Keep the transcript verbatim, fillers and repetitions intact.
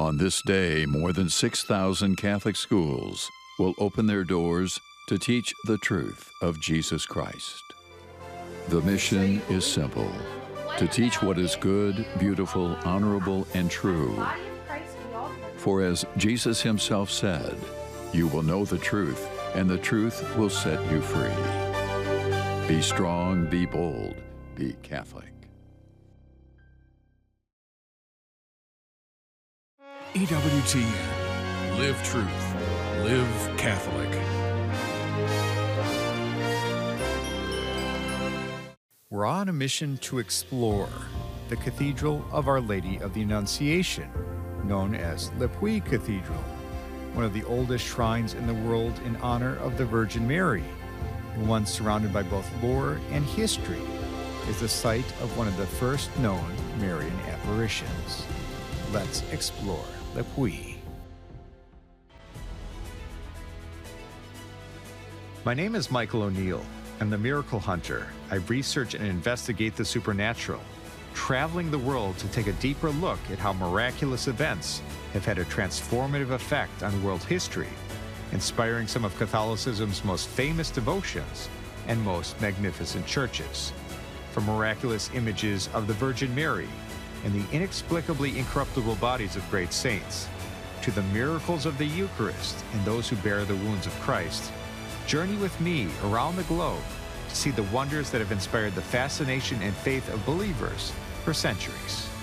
On this day, more than six thousand Catholic schools will open their doors to teach the truth of Jesus Christ. The mission is simple: to teach what is good, beautiful, honorable, and true. For as Jesus himself said, you will know the truth, and the truth will set you free. Be strong, be bold, be Catholic. E W T N. Live truth. Live Catholic. We're on a mission to explore the Cathedral of Our Lady of the Annunciation, known as Le Puy Cathedral, one of the oldest shrines in the world in honor of the Virgin Mary, and one surrounded by both lore and history, is the site of one of the first known Marian apparitions. Let's explore Le Puy. My name is Michael O'Neill. I'm the Miracle Hunter. I research and investigate the supernatural, traveling the world to take a deeper look at how miraculous events have had a transformative effect on world history, inspiring some of Catholicism's most famous devotions and most magnificent churches. From miraculous images of the Virgin Mary and the inexplicably incorruptible bodies of great saints, to the miracles of the Eucharist and those who bear the wounds of Christ, journey with me around the globe to see the wonders that have inspired the fascination and faith of believers for centuries.